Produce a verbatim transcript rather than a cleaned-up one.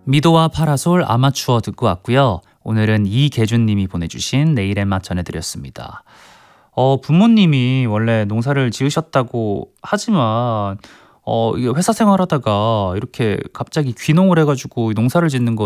미도와 파라솔 아마추어 듣고 왔고요. 오늘은 이계준님이 보내주신 내일의 맛 전해드렸습니다. 어, 부모님이 원래 농사를 지으셨다고 하지만 어, 이게 회사 생활하다가 이렇게 갑자기 귀농을 해가지고 농사를 짓는 거